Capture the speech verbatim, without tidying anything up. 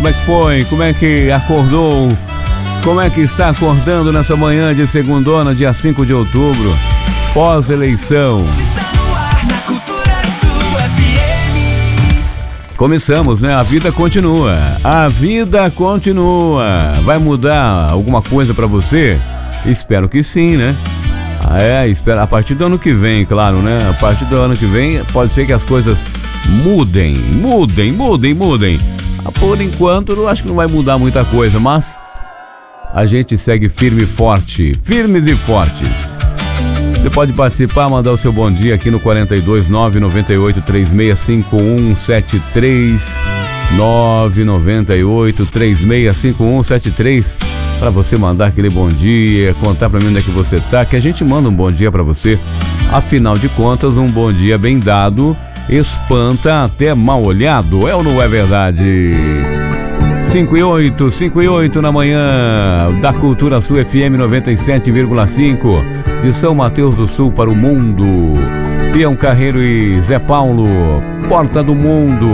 como é que foi? Como é que acordou? Como é que está acordando nessa manhã de segundona, dia cinco de outubro, pós-eleição? Começamos, né? A vida continua. A vida continua. Vai mudar alguma coisa pra você? Espero que sim, né? Ah, é, espero. A partir do ano que vem, claro, né? A partir do ano que vem, pode ser que as coisas mudem, mudem, mudem, mudem. Por enquanto, eu acho que não vai mudar muita coisa, mas a gente segue firme e forte. Firmes e fortes. Você pode participar, mandar o seu bom dia aqui no quatro dois nove, nove oito três seis cinco um sete três, nove nove oito três seis cinco um sete três, para você mandar aquele bom dia, contar para mim onde é que você tá, que a gente manda um bom dia para você. Afinal de contas, um bom dia bem dado espanta até mal olhado, é ou não é verdade? cinco e oito, cinco e oito na manhã da Cultura Sul F M noventa e sete vírgula cinco, de São Mateus do Sul para o mundo. Pião Carreiro e Zé Paulo, Porta do Mundo.